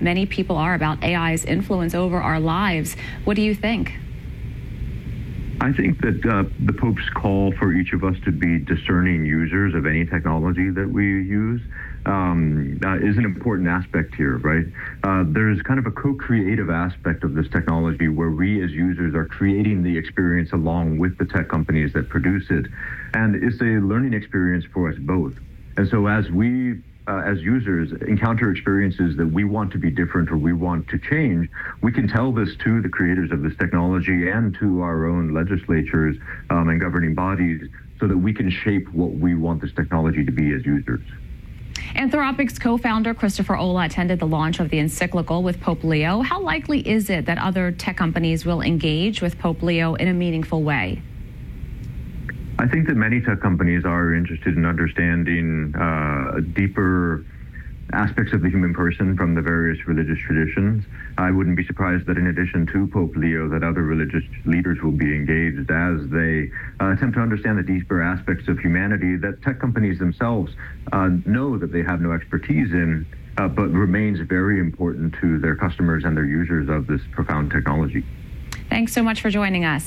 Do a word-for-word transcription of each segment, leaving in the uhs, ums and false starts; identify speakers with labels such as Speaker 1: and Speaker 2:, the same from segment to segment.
Speaker 1: many people are about A I's influence over our lives. What do you think?
Speaker 2: I think that uh, the Pope's call for each of us to be discerning users of any technology that we use um, uh, is an important aspect here, right? Uh, there's kind of a co-creative aspect of this technology where we as users are creating the experience along with the tech companies that produce it. And it's a learning experience for us both. And so as we Uh, as users encounter experiences that we want to be different or we want to change, we can tell this to the creators of this technology and to our own legislatures um, and governing bodies so that we can shape what we want this technology to be as users.
Speaker 1: Anthropic's co-founder Christopher Olah attended the launch of the encyclical with Pope Leo. How likely is it that other tech companies will engage with Pope Leo in a meaningful way?
Speaker 2: I think that many tech companies are interested in understanding uh, deeper aspects of the human person from the various religious traditions. I wouldn't be surprised that in addition to Pope Leo, that other religious leaders will be engaged as they uh, attempt to understand the deeper aspects of humanity that tech companies themselves uh, know that they have no expertise in, uh, but remains very important to their customers and their users of this profound technology.
Speaker 1: Thanks so much for joining us.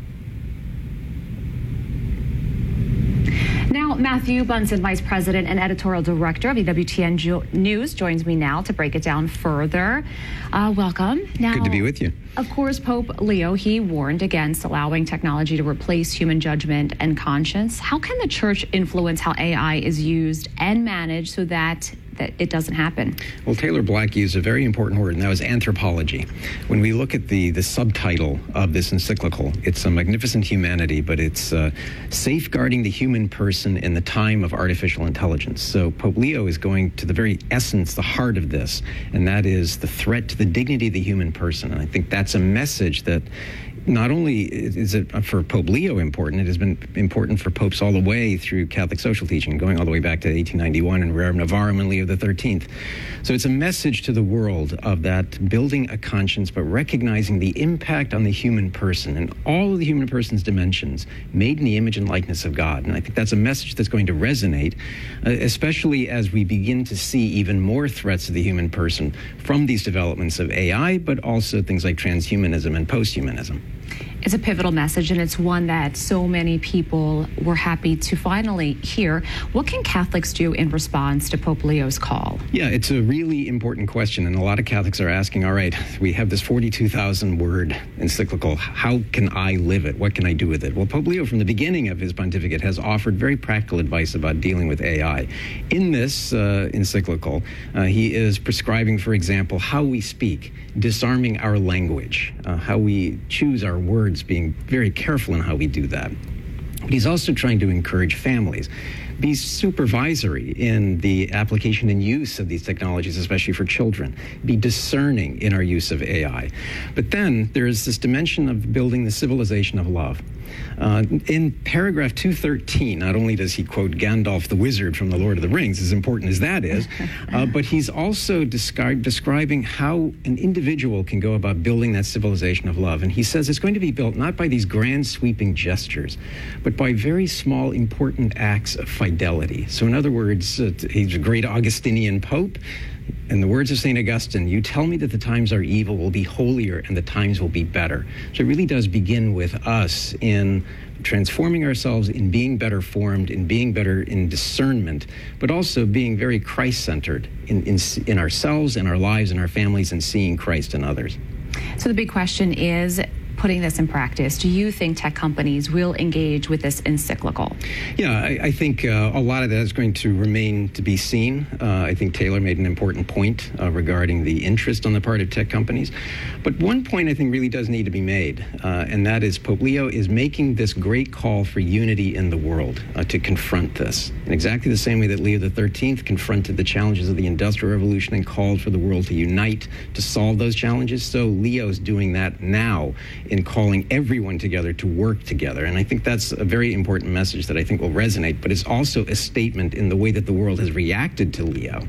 Speaker 1: Now, Matthew Bunson, Vice President and Editorial Director of E W T N jo- News, joins me now to break it down further. Uh, welcome. Now,
Speaker 3: good to be with you.
Speaker 1: Of course, Pope Leo, he warned against allowing technology to replace human judgment and conscience. How can the church influence how A I is used and managed so that that it doesn't happen?
Speaker 3: Well, Taylor Black used a very important word, and that was anthropology. When we look at the, the subtitle of this encyclical, it's a magnificent humanity, but it's uh, safeguarding the human person in the time of artificial intelligence. So Pope Leo is going to the very essence, the heart of this, and that is the threat to the dignity of the human person. And I think that's a message that not only is it for Pope Leo important, it has been important for popes all the way through Catholic social teaching, going all the way back to eighteen ninety-one and Rerum Novarum and Leo the thirteenth. So it's a message to the world of that building a conscience, but recognizing the impact on the human person and all of the human person's dimensions made in the image and likeness of God. And I think that's a message that's going to resonate, uh, especially as we begin to see even more threats to the human person from these developments of A I, but also things like transhumanism and posthumanism.
Speaker 1: It's a pivotal message, and it's one that so many people were happy to finally hear. What can Catholics do in response to Pope Leo's call?
Speaker 3: Yeah, it's a really important question, and a lot of Catholics are asking, all right, we have this forty-two thousand word encyclical. How can I live it? What can I do with it? Well, Pope Leo, from the beginning of his pontificate, has offered very practical advice about dealing with A I. In this uh, encyclical, uh, he is prescribing, for example, how we speak, disarming our language, uh, how we choose our words, being very careful in how we do that. But he's also trying to encourage families. Be supervisory in the application and use of these technologies, especially for children. Be discerning in our use of A I. But then there is this dimension of building the civilization of love. Uh, in paragraph two thirteen, not only does he quote Gandalf the Wizard from The Lord of the Rings, as important as that is, uh, but he's also descri- describing how an individual can go about building that civilization of love. And he says it's going to be built not by these grand sweeping gestures, but by very small, important acts of fidelity. So in other words, uh, he's a great Augustinian pope. In the words of Saint Augustine, you tell me that the times are evil will be holier and the times will be better. So it really does begin with us in transforming ourselves, in being better formed, in being better in discernment, but also being very Christ-centered in, in, in ourselves, in our lives, in our families, and seeing Christ in others.
Speaker 1: So the big question is, putting this in practice, do you think tech companies will engage with this encyclical?
Speaker 3: Yeah, I, I think uh, a lot of that is going to remain to be seen. Uh, I think Taylor made an important point uh, regarding the interest on the part of tech companies. But one point I think really does need to be made, uh, and that is Pope Leo is making this great call for unity in the world uh, to confront this. In exactly the same way that Leo the thirteenth confronted the challenges of the Industrial Revolution and called for the world to unite to solve those challenges, so Leo's doing that now in calling everyone together to work together. And I think that's a very important message that I think will resonate, but it's also a statement in the way that the world has reacted to Leo.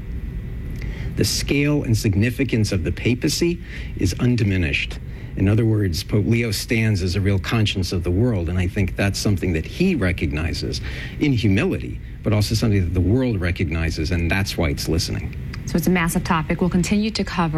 Speaker 3: The scale and significance of the papacy is undiminished. In other words, Pope Leo stands as a real conscience of the world, and I think that's something that he recognizes in humility, but also something that the world recognizes, and that's why it's listening.
Speaker 1: So it's a massive topic we'll continue to cover.